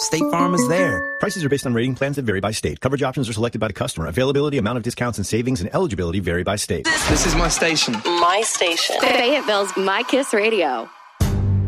State Farm is there. Prices are based on rating plans that vary by state. Coverage options are selected by the customer. Availability, amount of discounts and savings, and eligibility vary by state. This is my station. My station. Fayetteville's My Kiss Radio.